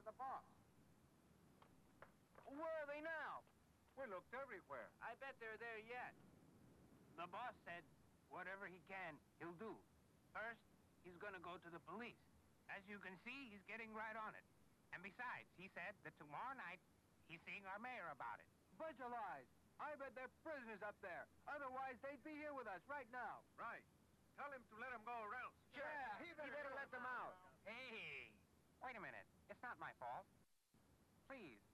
the boss. Where are they now? We looked everywhere. I bet they're there yet. The boss said whatever he can, he'll do. First, he's gonna go to the police. As you can see, he's getting right on it. And besides, he said that tomorrow night, he's seeing our mayor about it. Bunch of lies. I bet they're prisoners up there. Otherwise, they'd be here with us right now. Right. Tell him to let him go around. Yeah, he better let them out. Hey, wait a minute. It's not my fault. Please,